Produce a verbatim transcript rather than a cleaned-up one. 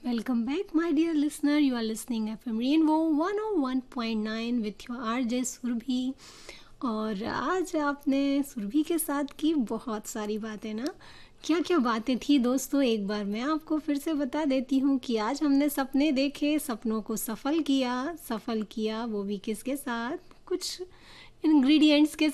Welcome back, my dear listener. You are listening F M Rainbow one oh one point nine with your R J Surabhi. और आज आपने सुरभि के साथ की बहुत सारी बातें ना। क्या क्या बातें थी दोस्तों, एक बार मैं आपको फिर से बता देती हूँ कि आज हमने सपने देखे, सपनों को सफल किया। सफल किया वो भी किसके साथ, कुछ इंग्रेडिएंट्स के